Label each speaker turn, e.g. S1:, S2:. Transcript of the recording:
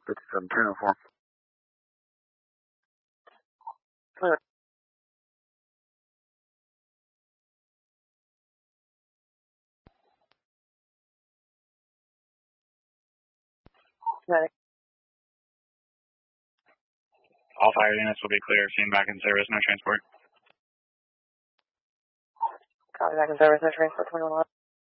S1: 57-10-4. Clear. Ready.
S2: All fire units will be clear. Seen back in service, no transport.
S1: Copy, back in service, no transport, 2111.